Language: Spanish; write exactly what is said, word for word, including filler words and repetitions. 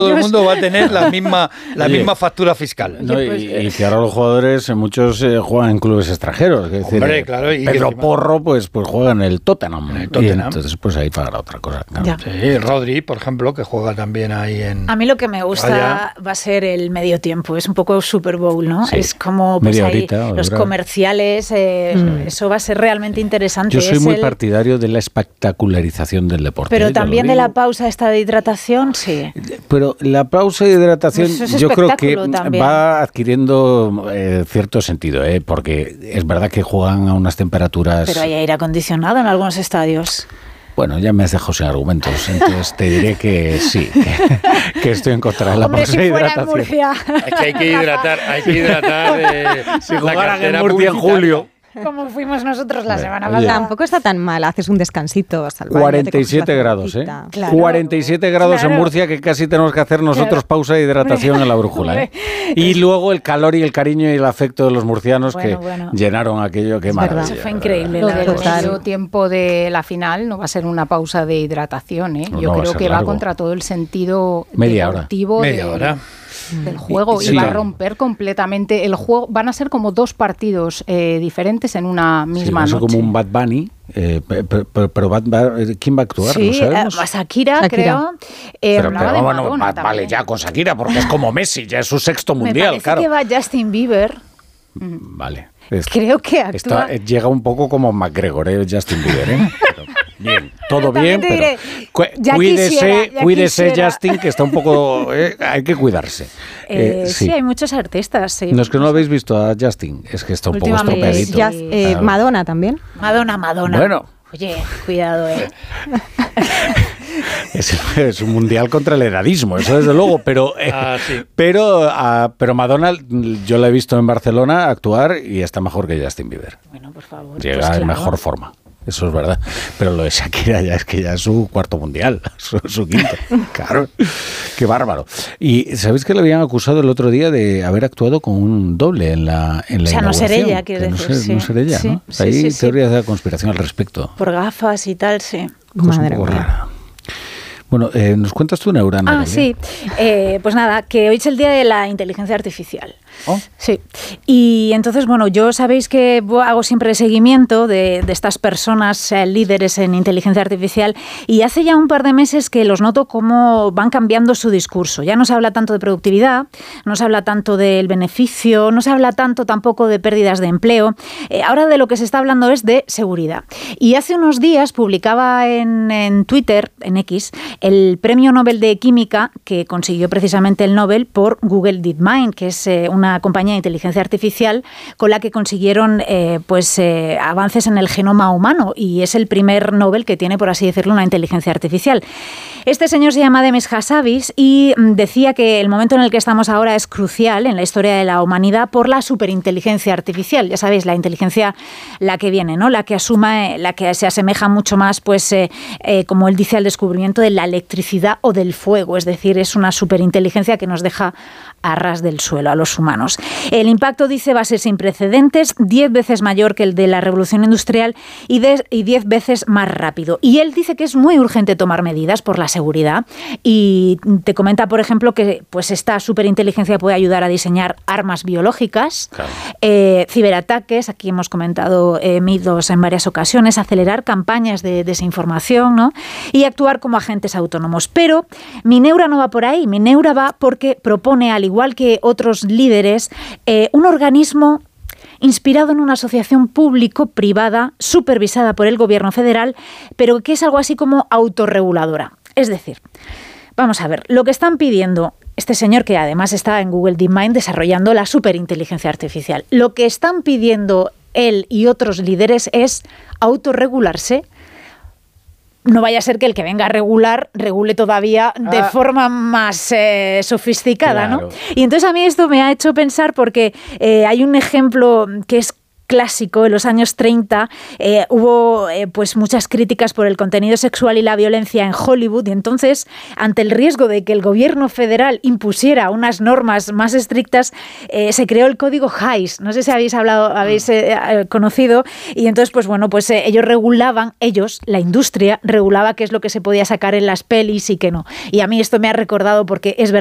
todo el mundo va a tener la misma la Oye, misma factura fiscal. No, y, y que ahora los jugadores, muchos eh, juegan en clubes extranjeros. Es decir, Hombre, claro. Y Pedro Porro, pues, pues juega en el Tottenham. El Tottenham. Y entonces, pues ahí pagará otra cosa. Claro. Sí, Rodri, por ejemplo, que juega también ahí en... A mí lo que me gusta Allá. va a ser el medio tiempo. Es un poco Super Bowl, ¿no? Sí. Es como pues, ahí, horita, los comerciales. Eh, mm. Eso va a ser realmente interesante. Yo soy es muy el... partidario de la espectacularización del deporte. Pero ¿eh? también de la pausa esta de hidratación, sí. Pero la pausa de hidratación pues yo creo que también. va adquiriendo eh, cierto sentido, ¿eh? Porque es verdad que juegan a unas temperaturas... Pero hay aire acondicionado en algunos estadios. Bueno, ya me has dejado sin argumentos, entonces te diré que sí, que, que estoy en contra de la Hombre, pausa si de hidratación. Es que hay que hidratar, hay que hidratar eh, si jugaran en Murcia en julio. Como fuimos nosotros la semana pasada. Tampoco está tan mal, haces un descansito. cuarenta y siete grados, ¿eh? Claro, cuarenta y siete grados claro. en Murcia, que casi tenemos que hacer nosotros claro. pausa de hidratación en la brújula, ¿eh? Y luego el calor y el cariño y el afecto de los murcianos bueno, que bueno. llenaron aquello, que maravilla. Eso fue increíble. Lo del medio tiempo de la final no va a ser una pausa de hidratación, ¿eh? Yo no, creo va que largo. va contra todo el sentido Media deportivo hora. Media de, hora. del juego sí. y va a romper completamente el juego. Van a ser como dos partidos eh, diferentes en una misma sí, noche. Como un Bad Bunny, eh, pero, pero, pero Bad, ¿quién va a actuar? Sí, ¿No sabemos? Eh, Shakira, Shakira, creo. Eh, pero, pero de bueno, Madonna, vale ya con Shakira, porque es como Messi, ya es su sexto mundial, Me parece claro. que va Justin Bieber. Vale. Es, creo que actúa... Está, llega un poco como McGregor, ¿eh? Justin Bieber, ¿eh? Pero bien, todo bien, pero diré, cu ya cuídese, quisiera, ya cuídese quisiera. Justin, que está un poco... Eh, hay que cuidarse. Eh, eh, sí. sí, hay muchos artistas, sí. No es que no lo habéis visto a Justin, es que está un poco estropeadito. Ya, eh, claro. Madonna también. Madonna, Madonna. Bueno. Oye, cuidado, eh. Es, es un mundial contra el edadismo, eso desde luego, pero eh, ah, sí. pero, uh, pero Madonna yo la he visto en Barcelona actuar y está mejor que Justin Bieber. Bueno, por favor. Llega pues en claro. mejor forma. Eso es verdad. Pero lo de Shakira ya es que ya es su cuarto mundial, su, su quinto. Claro, qué bárbaro. Y ¿sabéis que le habían acusado el otro día de haber actuado con un doble en la en la O sea, no ser ella, quiere no decir. Ser, sí. no ser ella, sí, ¿no? Sí, Hay sí, sí, teorías sí. de la conspiración al respecto. Por gafas y tal, sí. Cosa un poco rara. Bueno, eh, ¿nos cuentas tú, Neurana? Ah, sí. Eh, pues nada, que hoy es el día de la inteligencia artificial. ¿Oh? Sí. Y entonces, bueno, yo sabéis que hago siempre seguimiento de, de estas personas eh, líderes en inteligencia artificial y hace ya un par de meses que los noto cómo van cambiando su discurso. Ya no se habla tanto de productividad, no se habla tanto del beneficio, no se habla tanto tampoco de pérdidas de empleo. Eh, ahora de lo que se está hablando es de seguridad. Y hace unos días publicaba en, en Twitter, en X, el premio Nobel de Química que consiguió precisamente el Nobel por Google DeepMind, que es eh, una compañía de inteligencia artificial con la que consiguieron eh, pues eh, avances en el genoma humano y es el primer Nobel que tiene, por así decirlo, una inteligencia artificial. Este señor se llama Demis Hassabis y decía que el momento en el que estamos ahora es crucial en la historia de la humanidad por la superinteligencia artificial. Ya sabéis, la inteligencia la que viene, ¿no? La que asuma, la que se asemeja mucho más, pues, eh, eh, como él dice, al descubrimiento de la electricidad o del fuego. Es decir, es una superinteligencia que nos deja a ras del suelo a los humanos. El impacto, dice, va a ser sin precedentes, diez veces mayor que el de la revolución industrial y, de, y diez veces más rápido. Y él dice que es muy urgente tomar medidas por la seguridad y te comenta, por ejemplo, que pues esta superinteligencia puede ayudar a diseñar armas biológicas, claro. eh, ciberataques, aquí hemos comentado eh, mitos en varias ocasiones, acelerar campañas de desinformación, ¿no? Y actuar como agentes autónomos. Pero mi neura no va por ahí, mi neura va porque propone, al igual que otros líderes, eh, un organismo inspirado en una asociación público-privada supervisada por el gobierno federal, pero que es algo así como autorreguladora. Es decir, vamos a ver, lo que están pidiendo este señor, que además está en Google DeepMind desarrollando la superinteligencia artificial, lo que están pidiendo él y otros líderes es autorregularse. No vaya a ser que el que venga a regular regule todavía de ah. forma más eh, sofisticada, claro. ¿no? Y entonces a mí esto me ha hecho pensar porque eh, hay un ejemplo que es clásico, en los años treinta, eh, hubo eh, pues muchas críticas por el contenido sexual y la violencia en Hollywood, y entonces, ante el riesgo de que el gobierno federal impusiera unas normas más estrictas, eh, se creó el código Hays. No sé si habéis hablado, habéis eh, conocido, y entonces, pues bueno, pues eh, ellos regulaban, ellos, la industria, regulaba qué es lo que se podía sacar en las pelis y qué no. Y a mí esto me ha recordado, porque es verdad